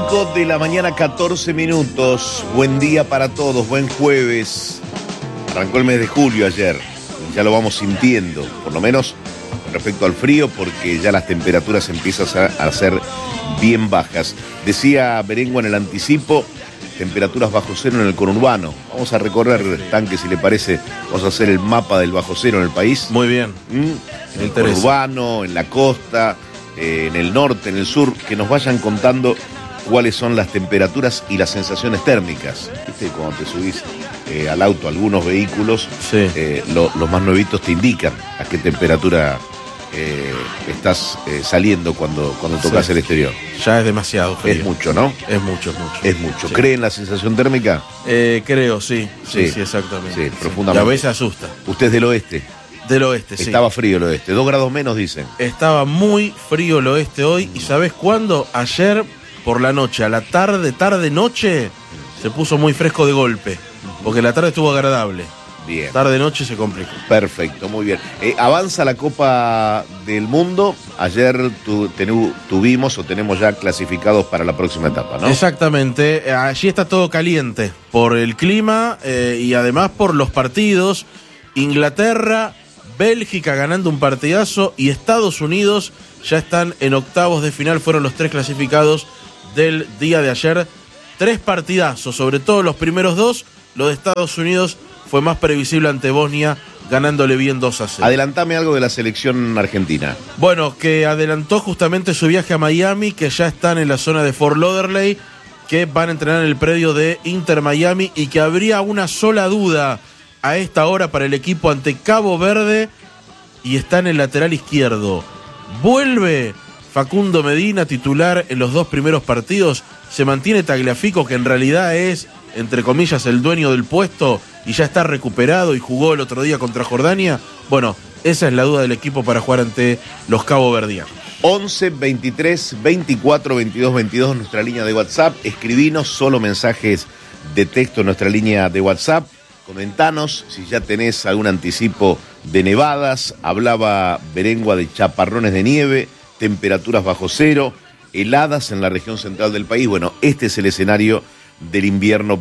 5 de la mañana, 14 minutos. Buen día para todos, buen jueves. Arrancó el mes de julio ayer. Ya lo vamos sintiendo, por lo menos con respecto al frío, porque ya las temperaturas empiezan a ser bien bajas. Decía Berengua en el anticipo, temperaturas bajo cero en el conurbano. Vamos a recorrer, Tanque, si le parece, vamos a hacer el mapa del bajo cero en el país. Muy bien. En el conurbano, en la costa, en el norte, en el sur, que nos vayan contando cuáles son las temperaturas y las sensaciones térmicas. ¿Viste? Cuando te subís al auto, algunos vehículos, sí. Los más nuevitos te indican a qué temperatura estás saliendo cuando tocas el exterior. Ya es demasiado frío. Es mucho, ¿no? Es mucho. Es mucho. Sí. ¿Cree en la sensación térmica? Creo, sí, Sí. exactamente. Sí, profundamente. Y a veces asusta. Usted es del oeste. Del oeste, sí. Estaba frío el oeste, 2 grados menos, dicen. Estaba muy frío el oeste hoy. ¿Y sabés cuándo? Ayer por la noche, a la tarde-noche, se puso muy fresco de golpe. Porque la tarde estuvo agradable. Bien. Tarde-noche se complicó. Perfecto, muy bien. Avanza la Copa del Mundo. Ayer tenemos ya clasificados para la próxima etapa, ¿no? Exactamente. Allí está todo caliente por el clima y además por los partidos. Inglaterra, Bélgica ganando un partidazo y Estados Unidos ya están en octavos de final. Fueron los 3 clasificados del día de ayer. 3 partidazos, sobre todo los primeros 2. Lo de Estados Unidos fue más previsible ante Bosnia, ganándole bien 2-0. Adelantame algo de la selección argentina. Bueno, que adelantó justamente su viaje a Miami, que ya están en la zona de Fort Lauderdale, que van a entrenar en el predio de Inter Miami y que habría una sola duda a esta hora para el equipo ante Cabo Verde y está en el lateral izquierdo. ¿Vuelve Facundo Medina titular en los 2 primeros partidos? ¿Se mantiene Tagliafico, que en realidad es, entre comillas, el dueño del puesto y ya está recuperado y jugó el otro día contra Jordania? Bueno, esa es la duda del equipo para jugar ante los caboverdianos. 11 23 24 22 22, nuestra línea de WhatsApp. Escribinos solo mensajes de texto en nuestra línea de WhatsApp. Comentanos si ya tenés algún anticipo de nevadas. Hablaba Berengua de chaparrones de nieve, temperaturas bajo cero, heladas en la región central del país. Bueno, este es el escenario del invierno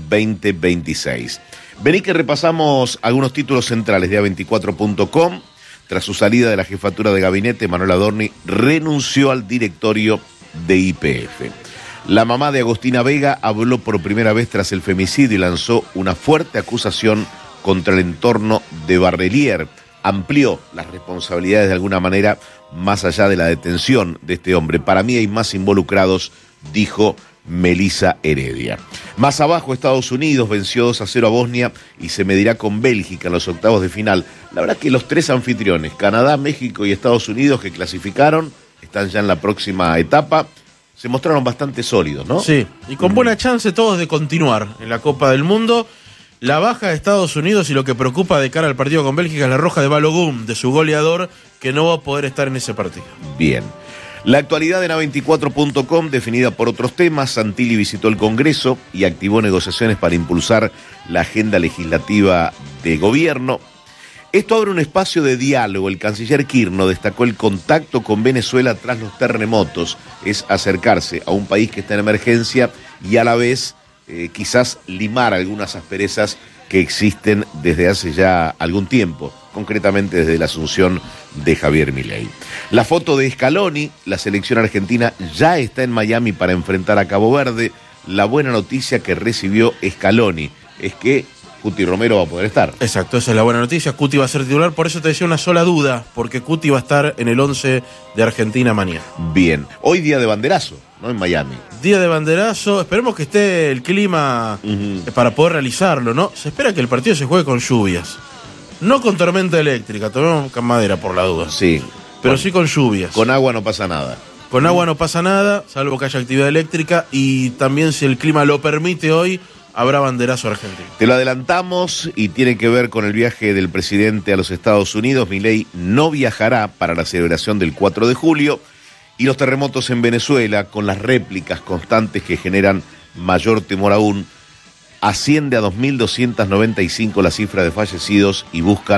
2026. Vení que repasamos algunos títulos centrales de A24.com. Tras su salida de la jefatura de gabinete, Manuel Adorni renunció al directorio de YPF. La mamá de Agostina Vega habló por primera vez tras el femicidio y lanzó una fuerte acusación contra el entorno de Barrelier. Amplió las responsabilidades de alguna manera más allá de la detención de este hombre. Para mí hay más involucrados, dijo Melissa Heredia. Más abajo, Estados Unidos venció 2-0 a Bosnia y se medirá con Bélgica en los octavos de final. La verdad que los 3 anfitriones, Canadá, México y Estados Unidos, que clasificaron, están ya en la próxima etapa. Se mostraron bastante sólidos, ¿no? Sí, y con buena chance todos de continuar en la Copa del Mundo. La baja de Estados Unidos y lo que preocupa de cara al partido con Bélgica es la roja de Balogun, de su goleador, que no va a poder estar en ese partido. Bien. La actualidad en A24.com, definida por otros temas. Santilli visitó el Congreso y activó negociaciones para impulsar la agenda legislativa de gobierno. Esto abre un espacio de diálogo. El canciller Kirchner destacó el contacto con Venezuela tras los terremotos. Es acercarse a un país que está en emergencia y a la vez quizás limar algunas asperezas que existen desde hace ya algún tiempo, concretamente desde la asunción de Javier Milei. La foto de Scaloni, la selección argentina ya está en Miami para enfrentar a Cabo Verde. La buena noticia que recibió Scaloni es que Cuti Romero va a poder estar. Exacto, esa es la buena noticia. Cuti va a ser titular, por eso te decía una sola duda, porque Cuti va a estar en el 11 de Argentina mañana. Bien, hoy día de banderazo, ¿no? En Miami. Día de banderazo, esperemos que esté el clima para poder realizarlo, ¿no? Se espera que el partido se juegue con lluvias, no con tormenta eléctrica, tomemos madera por la duda. Sí. Pero sí con lluvias. Con agua no pasa nada. Con agua no pasa nada, salvo que haya actividad eléctrica, y también si el clima lo permite hoy, habrá banderazo argentino. Te lo adelantamos y tiene que ver con el viaje del presidente a los Estados Unidos. Milei no viajará para la celebración del 4 de julio y los terremotos en Venezuela, con las réplicas constantes que generan mayor temor aún, asciende a 2.295 la cifra de fallecidos y buscan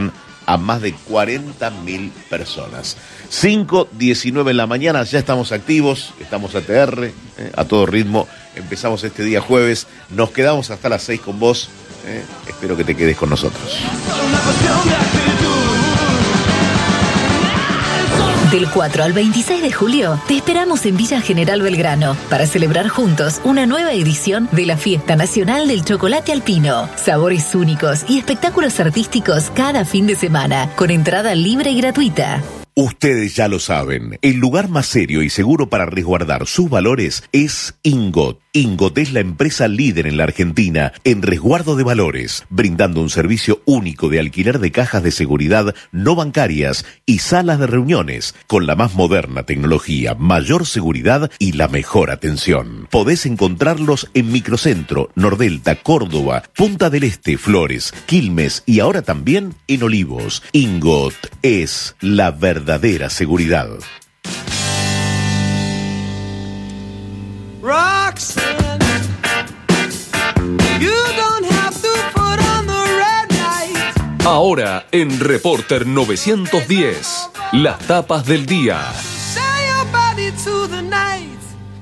a más de 40.000 personas. 5:19 en la mañana, ya estamos activos, estamos ATR, a todo ritmo. Empezamos este día jueves, nos quedamos hasta las 6 con vos. Espero que te quedes con nosotros. Del 4 al 26 de julio, te esperamos en Villa General Belgrano para celebrar juntos una nueva edición de la Fiesta Nacional del Chocolate Alpino. Sabores únicos y espectáculos artísticos cada fin de semana, con entrada libre y gratuita. Ustedes ya lo saben, el lugar más serio y seguro para resguardar sus valores es Ingot. Ingot es la empresa líder en la Argentina en resguardo de valores, brindando un servicio único de alquiler de cajas de seguridad no bancarias y salas de reuniones, con la más moderna tecnología, mayor seguridad y la mejor atención. Podés encontrarlos en Microcentro, Nordelta, Córdoba, Punta del Este, Flores, Quilmes y ahora también en Olivos. Ingot es la verdadera seguridad. Roxanne, you don't have to put on the red light. Ahora en Reporter 910, las tapas del día. Say your body to the night.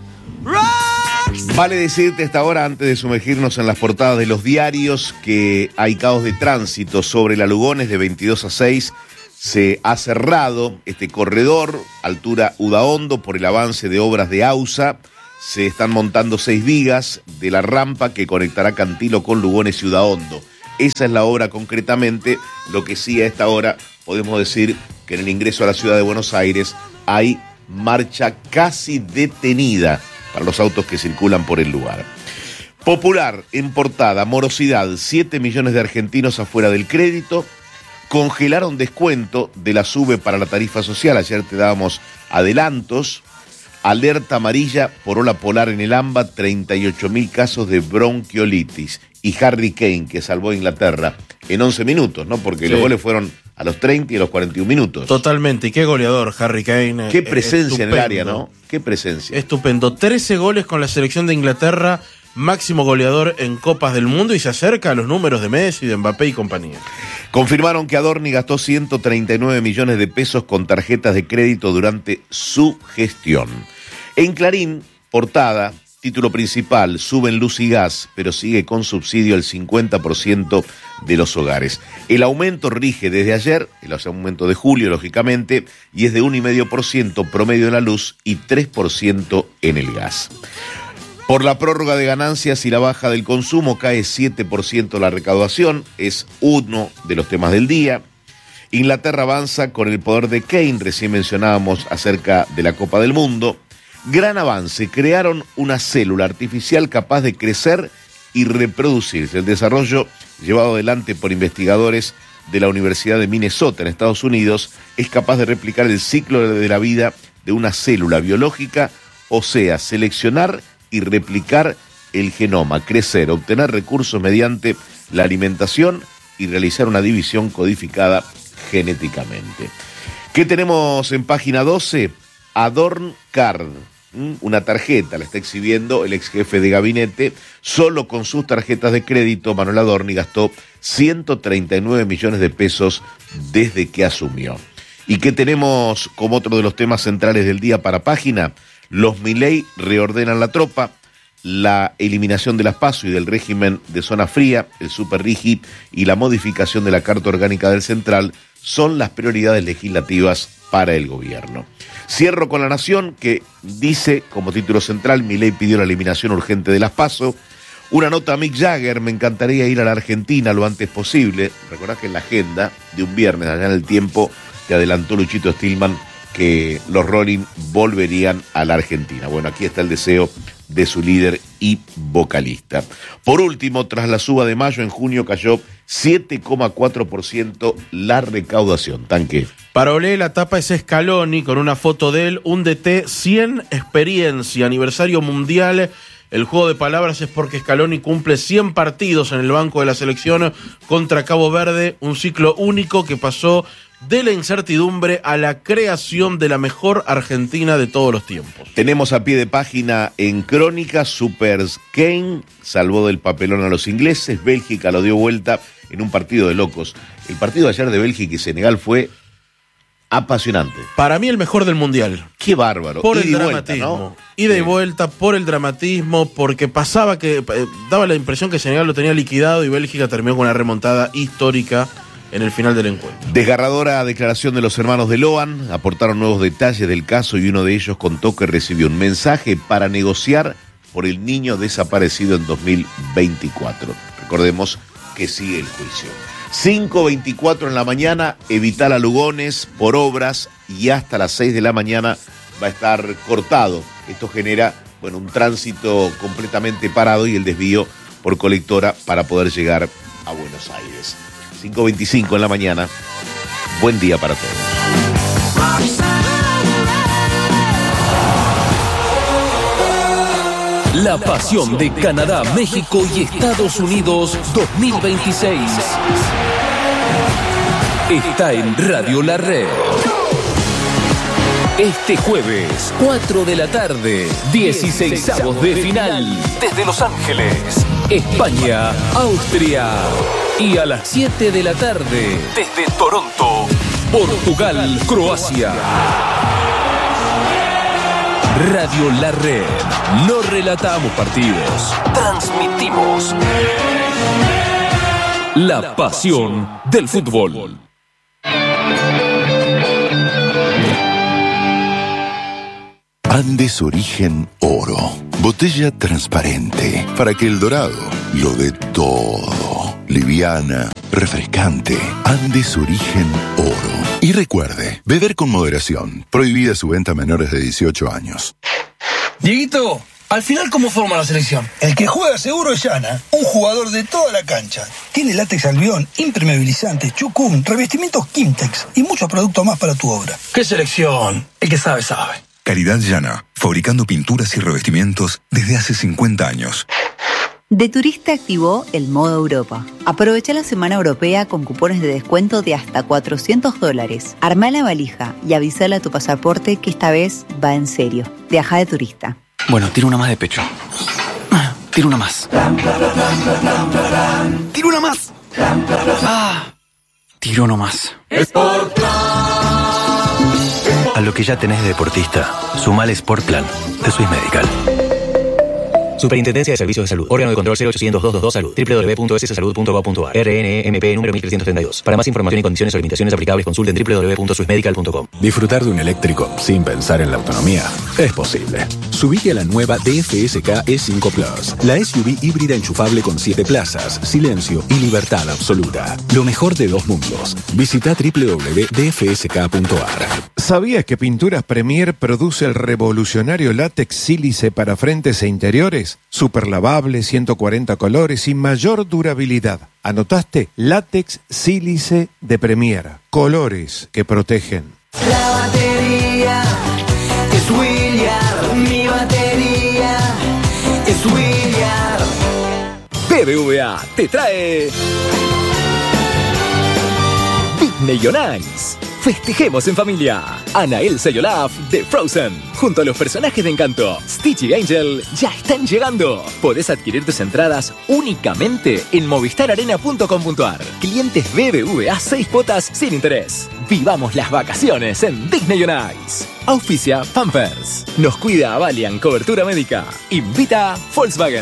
Roxanne. Vale decirte esta hora, antes de sumergirnos en las portadas de los diarios, que hay caos de tránsito sobre la Lugones de 22 a 6. Se ha cerrado este corredor, altura Udaondo, por el avance de obras de AUSA. Se están montando 6 vigas de la rampa que conectará Cantilo con Lugones y Udaondo. Esa es la obra concretamente. Lo que sí a esta hora podemos decir que en el ingreso a la ciudad de Buenos Aires hay marcha casi detenida para los autos que circulan por el lugar. Popular, en portada, morosidad, 7 millones de argentinos afuera del crédito. Congelaron descuento de la SUBE para la tarifa social. Ayer te dábamos adelantos. Alerta amarilla por ola polar en el AMBA, 38.000 casos de bronquiolitis. Y Harry Kane, que salvó a Inglaterra en 11 minutos, ¿no? Porque sí, los goles fueron a los 30 y a los 41 minutos. Totalmente, y qué goleador Harry Kane. Qué presencia en el área, ¿no? Qué presencia. Estupendo, 13 goles con la selección de Inglaterra, máximo goleador en Copas del Mundo y se acerca a los números de Messi, de Mbappé y compañía. Confirmaron que Adorni gastó 139 millones de pesos con tarjetas de crédito durante su gestión. En Clarín, portada, título principal, suben luz y gas, pero sigue con subsidio el 50% de los hogares. El aumento rige desde ayer, el aumento de julio, lógicamente, y es de 1,5% promedio en la luz y 3% en el gas. Por la prórroga de ganancias y la baja del consumo cae 7% la recaudación, es uno de los temas del día. Inglaterra avanza con el poder de Kane, recién mencionábamos acerca de la Copa del Mundo. Gran avance, crearon una célula artificial capaz de crecer y reproducirse. El desarrollo, llevado adelante por investigadores de la Universidad de Minnesota en Estados Unidos, es capaz de replicar el ciclo de la vida de una célula biológica, o sea, seleccionar y replicar el genoma, crecer, obtener recursos mediante la alimentación y realizar una división codificada genéticamente. ¿Qué tenemos en página 12? Adorn Card, una tarjeta, la está exhibiendo el ex jefe de gabinete. Solo con sus tarjetas de crédito, Manuel Adorni gastó 139 millones de pesos desde que asumió. ¿Y qué tenemos como otro de los temas centrales del día para página? Los Milei reordenan la tropa, la eliminación de las PASO y del régimen de zona fría, el super rígido y la modificación de la Carta Orgánica del Central son las prioridades legislativas para el gobierno. Cierro con La Nación, que dice, como título central, Milei pidió la eliminación urgente de las PASO. Una nota a Mick Jagger, me encantaría ir a la Argentina lo antes posible. Recordás que en la agenda de un viernes, allá en el tiempo, te adelantó Luchito Stillman que los Rolling volverían a la Argentina. Bueno, aquí está el deseo de su líder y vocalista. Por último, tras la suba de mayo, en junio cayó 7,4% la recaudación. Tanque. Para Olé, la tapa es Scaloni, con una foto de él, un DT 100 experiencia, aniversario mundial. El juego de palabras es porque Scaloni cumple 100 partidos en el banco de la selección contra Cabo Verde, un ciclo único que pasó de la incertidumbre a la creación de la mejor Argentina de todos los tiempos. Tenemos a pie de página en Crónica, Supers Kane salvó del papelón a los ingleses, Bélgica lo dio vuelta en un partido de locos. El partido de ayer de Bélgica y Senegal fue apasionante. Para mí el mejor del Mundial. Qué bárbaro. Por el Ida y dramatismo. vuelta, ¿no? Ida y Sí. vuelta, por el dramatismo, porque pasaba que daba la impresión que Senegal lo tenía liquidado y Bélgica terminó con una remontada histórica en el final del encuentro. Desgarradora declaración de los hermanos de Loan, aportaron nuevos detalles del caso y uno de ellos contó que recibió un mensaje para negociar por el niño desaparecido en 2024. Recordemos que sigue el juicio. 5:24 en la mañana, Evital a Lugones por obras y hasta las 6 de la mañana va a estar cortado. Esto genera, bueno, un tránsito completamente parado y el desvío por colectora para poder llegar a Buenos Aires. 5:25 en la mañana. Buen día para todos. La pasión de Canadá, México y Estados Unidos 2026 está en Radio La Red. Este jueves, 4 de la tarde, 16avos de final, desde Los Ángeles, España, Austria. Y a las 7 de la tarde, desde Toronto, Portugal, Croacia. Radio La Red. No relatamos partidos, transmitimos la pasión del fútbol. Andes Origen Oro. Botella transparente para que el dorado lo dé todo. Liviana, refrescante. Andes Origen Oro. Y recuerde, beber con moderación. Prohibida su venta a menores de 18 años. Dieguito, al final, ¿cómo forma la selección? El que juega seguro es Yana, un jugador de toda la cancha. Tiene látex albión, impermeabilizante, chucún, revestimientos Kimtex y muchos productos más para tu obra. ¿Qué selección? El que sabe, sabe. Calidad Yana, fabricando pinturas y revestimientos desde hace 50 años. De Turista activó el modo Europa. Aprovecha la semana europea con cupones de descuento de hasta $400. Armá la valija y avísale a tu pasaporte que esta vez va en serio. Viaja de turista. Bueno, tiro una más de pecho. Tiro una más. Tiro una más. Tiro uno más. A lo que ya tenés de deportista, sumale Sport Plan de Swiss Medical. Superintendencia de Servicios de Salud. Órgano de control 0800-222 Salud. www.sssalud.gov.ar. RNMP número 1332. Para más información y condiciones o limitaciones aplicables, consulten www.swissmedical.com. Disfrutar de un eléctrico sin pensar en la autonomía es posible. Subite a la nueva DFSK E5 Plus, la SUV híbrida enchufable con 7 plazas, silencio y libertad absoluta. Lo mejor de dos mundos. Visita www.dfsk.ar. ¿Sabías que Pinturas Premier produce el revolucionario látex sílice para frentes e interiores? Super lavable, 140 colores y mayor durabilidad. ¿Anotaste? Látex sílice de Premier. Colores que protegen. La batería es William, mi batería es William. BBVA te trae Disney on Ice. Festejemos en familia. Ana, Elsa y Olaf de Frozen, junto a los personajes de Encanto, Stitch y Angel, ya están llegando. Podés adquirir tus entradas únicamente en movistararena.com.ar. Clientes BBVA 6 cuotas sin interés. Vivamos las vacaciones en Disney on Ice. Auspicia Pampers. Nos cuida Avalian Cobertura Médica. Invita Volkswagen.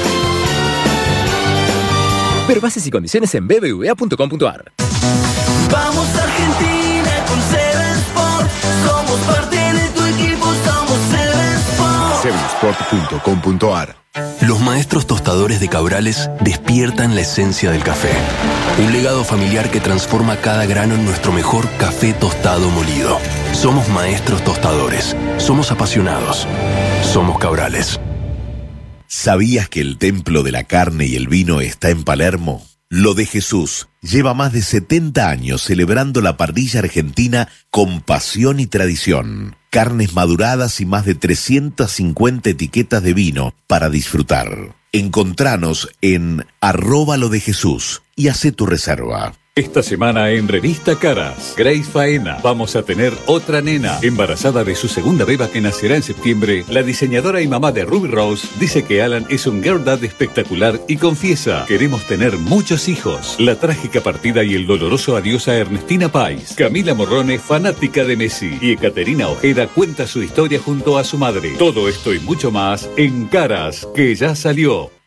Ver bases y condiciones en bbva.com.ar. Vamos Argentina con Seven Sport. Somos parte de tu equipo, somos Seven Sport. Sevensport.com.ar. Los maestros tostadores de Cabrales despiertan la esencia del café. Un legado familiar que transforma cada grano en nuestro mejor café tostado molido. Somos maestros tostadores. Somos apasionados. Somos Cabrales. ¿Sabías que el templo de la carne y el vino está en Palermo? Lo de Jesús lleva más de 70 años celebrando la parrilla argentina con pasión y tradición. Carnes maduradas y más de 350 etiquetas de vino para disfrutar. Encontranos en @lodejesús y hacé tu reserva. Esta semana en Revista Caras, Grace Faena. Vamos a tener otra nena. Embarazada de su segunda beba que nacerá en septiembre, la diseñadora y mamá de Ruby Rose dice que Alan es un girl dad espectacular y confiesa: queremos tener muchos hijos. La trágica partida y el doloroso adiós a Ernestina Pais. Camila Morrone, fanática de Messi. Y Ekaterina Ojeda cuenta su historia junto a su madre. Todo esto y mucho más en Caras, que ya salió.